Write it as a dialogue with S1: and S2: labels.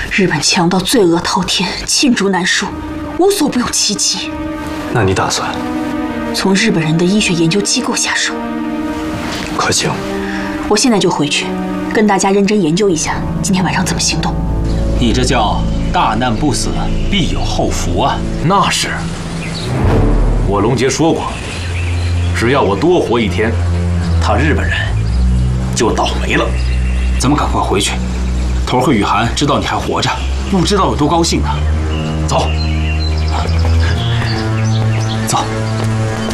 S1: 日本强盗罪恶滔天，罄竹难书，无所不用其极。
S2: 那你打算
S1: 从日本人的医学研究机构下手？
S2: 可行？
S1: 我现在就回去，跟大家认真研究一下今天晚上怎么行动。
S3: 你这叫大难不死，必有后福啊！
S4: 那是。我龙杰说过，只要我多活一天，他日本人就倒霉了。
S3: 咱们赶快回去。头和雨涵知道你还活着，不知道有多高兴呢。走。